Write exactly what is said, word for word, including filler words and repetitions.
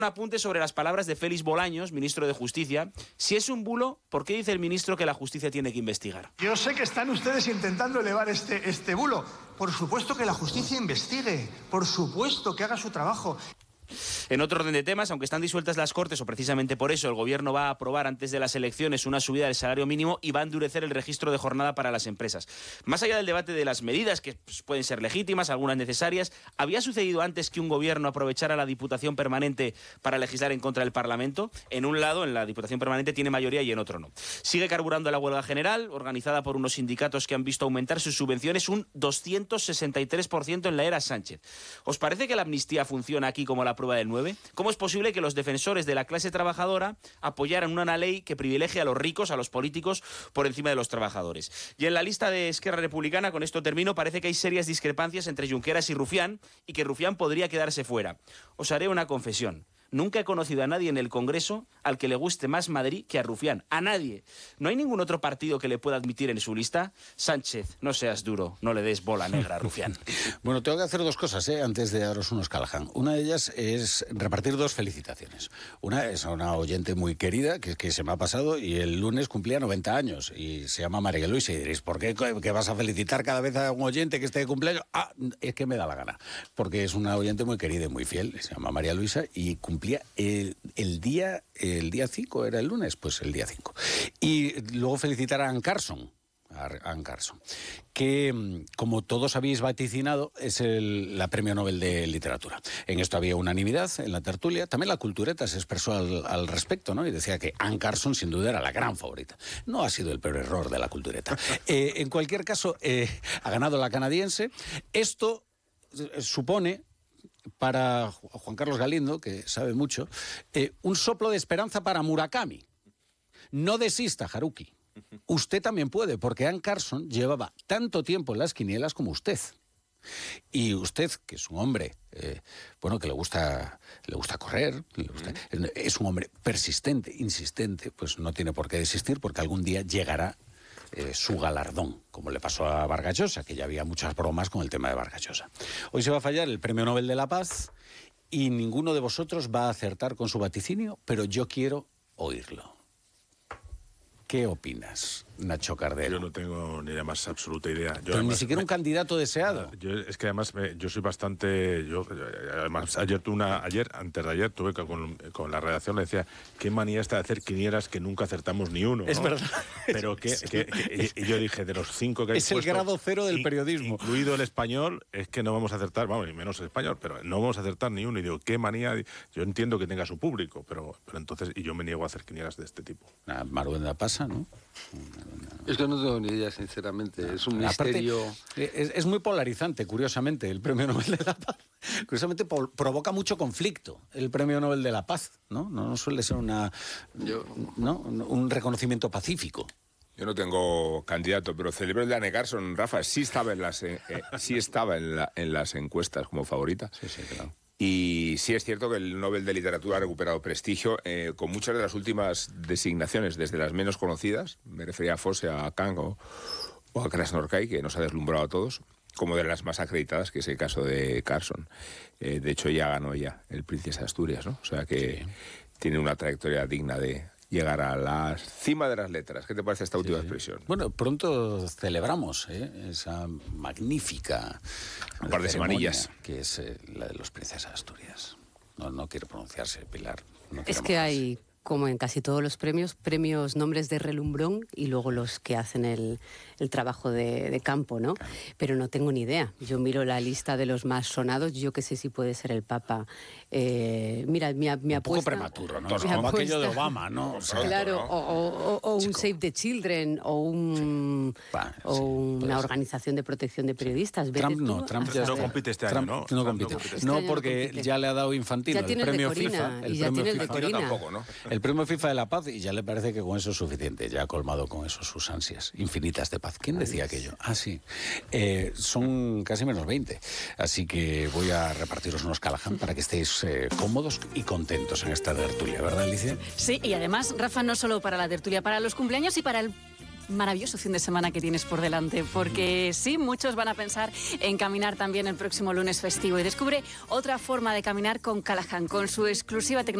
Un apunte sobre las palabras de Félix Bolaños, ministro de Justicia. Si es un bulo, ¿por qué dice el ministro que la justicia tiene que investigar? Yo sé que están ustedes intentando elevar este, este bulo. Por supuesto que la justicia investigue, por supuesto que haga su trabajo. En otro orden de temas, aunque están disueltas las Cortes, o precisamente por eso, el Gobierno va a aprobar antes de las elecciones una subida del salario mínimo y va a endurecer el registro de jornada para las empresas. Más allá del debate de las medidas, que pues, pueden ser legítimas, algunas necesarias, ¿había sucedido antes que un Gobierno aprovechara la Diputación Permanente para legislar en contra del Parlamento? En un lado, en la Diputación Permanente, tiene mayoría y en otro no. Sigue carburando la huelga general, organizada por unos sindicatos que han visto aumentar sus subvenciones un doscientos sesenta y tres por ciento en la era Sánchez. ¿Os parece que la amnistía funciona aquí como la prueba del nueve? ¿Cómo es posible que los defensores de la clase trabajadora apoyaran una ley que privilegie a los ricos, a los políticos, por encima de los trabajadores? Y en la lista de Esquerra Republicana, con esto termino, parece que hay serias discrepancias entre Junqueras y Rufián y que Rufián podría quedarse fuera. Os haré una confesión. Nunca he conocido a nadie en el Congreso al que le guste más Madrid que a Rufián. A nadie. ¿No hay ningún otro partido que le pueda admitir en su lista? Sánchez, no seas duro, no le des bola negra a Rufián. Bueno, tengo que hacer dos cosas, ¿eh? Antes de daros unos Callahan. Una de ellas es repartir dos felicitaciones. Una es a una oyente muy querida que, que se me ha pasado y el lunes cumplía noventa años y se llama María Luisa. Y diréis, ¿por qué que vas a felicitar cada vez a un oyente que esté de cumpleaños? Ah, es que me da la gana. Porque es una oyente muy querida y muy fiel. Se llama María Luisa y cumplía El, el día el día cinco, ¿era el lunes? Pues el día cinco. Y luego felicitar a Anne Carson, a Anne Carson, que, como todos habéis vaticinado, es el, la Premio Nobel de Literatura. En esto había unanimidad en la tertulia. También la Cultureta se expresó al, al respecto, ¿no? Y decía que Anne Carson, sin duda, era la gran favorita. No ha sido el peor error de la Cultureta. Eh, en cualquier caso, eh, ha ganado la canadiense. Esto eh, supone, para Juan Carlos Galindo, que sabe mucho, eh, un soplo de esperanza para Murakami. No desista, Haruki. Usted también puede, porque Anne Carson llevaba tanto tiempo en las quinielas como usted. Y usted, que es un hombre, eh, bueno, que le gusta, le gusta correr, le gusta, es un hombre persistente, insistente, pues no tiene por qué desistir, porque algún día llegará Eh, su galardón, como le pasó a Vargas Llosa, que ya había muchas bromas con el tema de Vargas Llosa. Hoy se va a fallar el Premio Nobel de la Paz y ninguno de vosotros va a acertar con su vaticinio, pero yo quiero oírlo. ¿Qué opinas, Nacho Cardero? Yo no tengo ni la más absoluta idea. Yo Pero además, ni siquiera me, un candidato deseado. Yo, es que además me, yo soy bastante... Yo, además, ayer tuve una... Ayer, antes de ayer, tuve con, con la redacción, le decía, qué manía esta de hacer quinielas que nunca acertamos ni uno, ¿no? Es verdad. Pero que, que, que y yo dije, de los cinco que hay Es el puesto, grado cero del periodismo. Incluido el español, es que no vamos a acertar, vamos, ni menos el español, pero no vamos a acertar ni uno. Y digo, qué manía... Yo entiendo que tenga su público, pero, pero entonces... Y yo me niego a hacer quinielas de este tipo. Ah, Maruenda pasa, ¿no? Es que no tengo ni idea, sinceramente. No, es un misterio. Aparte, es, es muy polarizante, curiosamente, el Premio Nobel de la Paz. Curiosamente po- provoca mucho conflicto el Premio Nobel de la Paz, ¿no? No, no suele ser una, Yo... ¿no? un reconocimiento pacífico. Yo no tengo candidato, pero celebro el de Anne Carson, Rafa. Sí estaba en las, eh, sí estaba en, la, en las encuestas como favorita. Sí, sí, claro. Y sí es cierto que el Nobel de Literatura ha recuperado prestigio eh, con muchas de las últimas designaciones, desde las menos conocidas, me refería a Fosse, a Kang o, o a Krasnorkai, que nos ha deslumbrado a todos, como de las más acreditadas, que es el caso de Carson. Eh, de hecho, ya ganó ya el Princesa de Asturias, ¿no? O sea que sí, tiene una trayectoria digna de llegar a la cima de las letras. ¿Qué te parece esta última sí, expresión? Bueno, pronto celebramos ¿eh? esa magnífica un par de semanillas, que es eh, la de los Princesas de Asturias. No, no quiero pronunciarse, Pilar. No es que hay, como en casi todos los premios, premios nombres de relumbrón y luego los que hacen el, el trabajo de, de campo, ¿no? Claro. Pero no tengo ni idea. Yo miro la lista de los más sonados, yo que sé si puede ser el Papa. Eh, mira, mi, mi un apuesta... Un poco prematuro, ¿no? Mi Como apuesta, aquello de Obama, ¿no? O sea, claro, ¿no? o, o, o un Save the Children, o, un, sí. bah, o sí, una organización de protección de periodistas. Trump no, Trump ya no compite este Trump año, ¿no? No compite, no, este no año porque no compite. Ya le ha dado Infantino ya tiene el premio el de Corina, FIFA. El y ya premio tiene el de FIFA. Corina. Tampoco, ¿no? El premio FIFA de la Paz, y ya le parece que con eso es suficiente, ya ha colmado con eso sus ansias infinitas de paz. ¿Quién decía aquello? Ah, sí. Eh, son casi menos veinte, así que voy a repartiros unos Callahan para que estéis eh, cómodos y contentos en esta tertulia, ¿verdad, Alicia? Sí, y además, Rafa, no solo para la tertulia, para los cumpleaños y para el maravilloso fin de semana que tienes por delante, porque sí, muchos van a pensar en caminar también el próximo lunes festivo y descubre otra forma de caminar con Callahan, con su exclusiva tecnología